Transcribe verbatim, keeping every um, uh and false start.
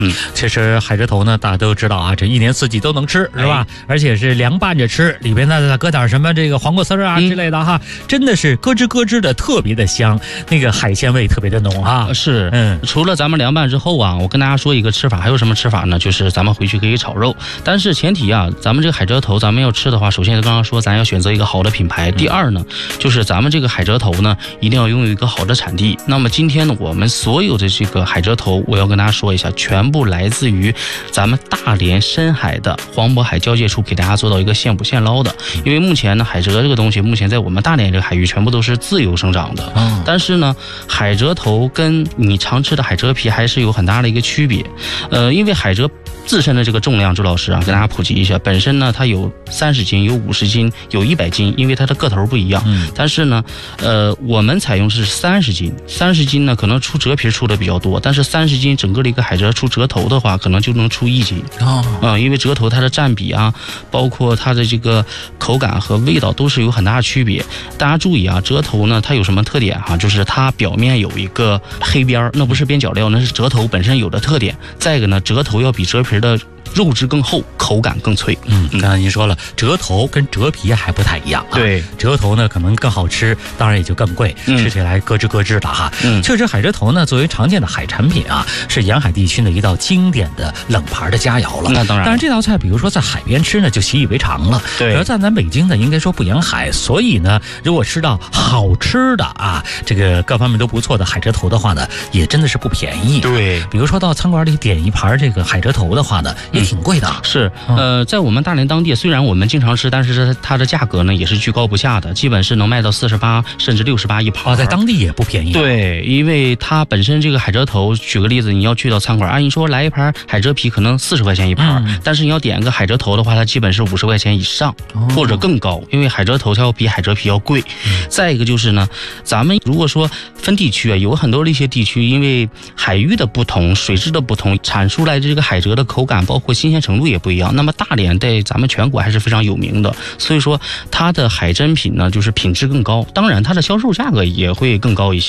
嗯， 其实海蜇头呢，大家都知道啊，这一年四季都能吃，是吧？ 哎、 而且是凉拌着吃，里边呢再搁点什么这个黄瓜丝啊、嗯、之类的哈，真的是咯吱咯吱的，特别的香，那个海鲜味特别的浓哈。 是，嗯，除了咱们凉拌之后啊，我跟大家说一个吃法，还有什么吃法呢？就是咱们回去可以炒肉，但是前提啊，咱们这个海蜇头咱们要吃的话，首先刚刚说咱要选择一个好的品牌，第二呢，就是咱们这个海蜇头呢一定要拥有一个好的产地。那么今天呢，我们所有的这个海蜇头，我要跟大家说一下，全部来自于咱们大连深海的黄渤海交界处，给大家做到一个现捕现捞的。因为目前呢，海蜇这个东西，目前在我们大连这个海域全部都是自由生长的。嗯，但是呢，海蜇头跟你常吃的海蜇皮还是有很大的一个区别。呃，因为海蜇自身的这个重量，周老师啊，跟大家普及一下，本身呢它有三十斤，有五十斤，有一百斤，因为它的个头不一样。嗯，但是呢，呃，我们采用是三十斤，三十斤呢可能出蜇皮出的比较多，但是三十斤整个的一个海蜇出蜇头的话，可能就能出一斤。哦，啊、嗯，因为蜇头它的占比啊，包括它的这个口感和味道都是有很大的区别。大家注意啊，蜇头呢它有什么特点哈、啊？就是它表面有一个黑边，那不是边角料，那是蜇头本身有的特点。再一个呢，蜇头要比蜇皮的肉质更厚，口感更脆。 嗯，刚才您说了，蜇头跟蜇皮还不太一样啊。 对， 蜇头呢可能更好吃，当然也就更贵，嗯、吃起来咯吱咯吱的哈。嗯，确实海蜇头呢作为常见的海产品啊，是沿海地区的一道经典的冷盘的佳肴了。 那当然， 但是这道菜比如说在海边吃呢就习以为常了。 对， 而在咱北京呢应该说不沿海，所以呢如果吃到好吃的啊，这个各方面都不错的海蜇头的话呢，也真的是不便宜。 对， 比如说到餐馆里点一盘这个海蜇头的话呢，也挺贵的。 嗯、是，呃，在我们大连当地，虽然我们经常吃，但是它的价格呢也是居高不下的，基本是能卖到四十八甚至六十八一盘。 啊，在当地也不便宜。 对，因为它本身这个海蜇头，举个例子，你要去到餐馆，按你说来一盘海蜇皮可能四十块钱一盘、嗯，但是你要点个海蜇头的话，它基本是五十块钱以上、哦、或者更高，因为海蜇头它要比海蜇皮要贵。嗯、再一个就是呢，咱们如果说分地区啊，有很多的一些地区，因为海域的不同、水质的不同，产出来的这个海蜇的口感，包括新鲜程度也不一样。那么大连在咱们全国还是非常有名的，所以说它的海珍品呢，就是品质更高，当然它的销售价格也会更高一些。